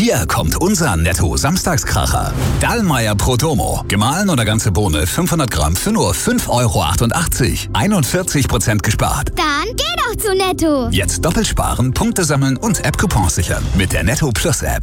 Hier kommt unser Netto-Samstagskracher. Dallmayr Protomo. Gemahlen oder ganze Bohne 500 Gramm für nur 5,88 €. 41% gespart. Dann geh doch zu Netto. Jetzt doppelt sparen, Punkte sammeln und App-Coupons sichern. Mit der Netto Plus App.